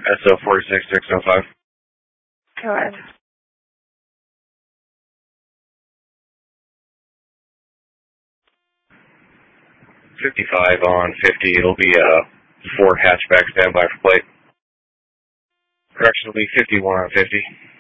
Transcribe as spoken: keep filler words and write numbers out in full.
S O four six six oh five. Go ahead. fifty-five on fifty. It'll be a four hatchback standby for plate. Correction will be fifty-one on fifty.